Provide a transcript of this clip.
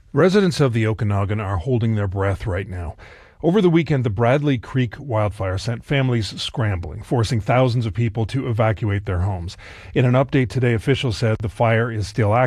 Residents of the Okanagan are holding their breath right now. Over the weekend, the Bradley Creek wildfire sent families scrambling, forcing thousands of people to evacuate their homes. In an update today, officials said the fire is still active.